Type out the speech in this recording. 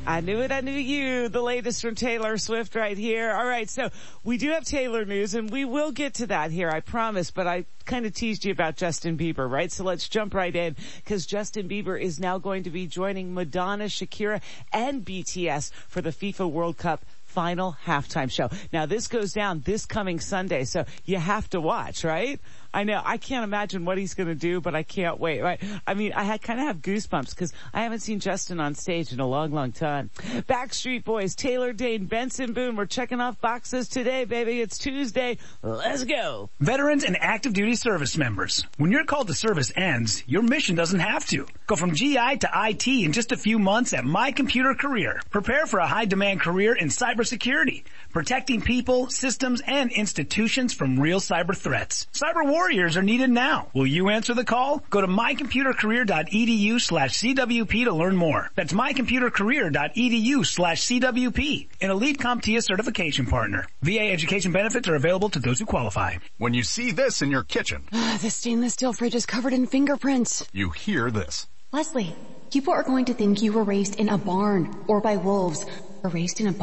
I knew it, I knew you. The latest from Taylor Swift right here. All right, so we do have Taylor news, and we will get to that here, I promise, but I kind of teased you about Justin Bieber, right? So let's jump right in, because Justin Bieber is now going to be joining Madonna, Shakira, and BTS for the FIFA World Cup final halftime show. Now, this goes down this coming Sunday, so you have to watch, right? I know, I can't imagine what he's going to do, but I can't wait, right? I mean, I kind of have goosebumps because I haven't seen Justin on stage in a long, long time. Backstreet Boys, Taylor Dayne, Benson Boone, we're checking off boxes today, baby. It's Tuesday. Let's go. Veterans and active duty service members. When your call to service ends, your mission doesn't have to. Go from GI to IT in just a few months at My Computer Career. Prepare for a high-demand career in cybersecurity, protecting people, systems, and institutions from real cyber threats. Cyber warriors are needed now. Will you answer the call? Go to mycomputercareer.edu/CWP to learn more. That's mycomputercareer.edu/CWP. An Elite CompTIA certification partner. VA education benefits are available to those who qualify. When you see this in your kitchen, The stainless steel fridge is covered in fingerprints. you hear this. Leslie, people are going to think you were raised in a barn or by wolves or raised in a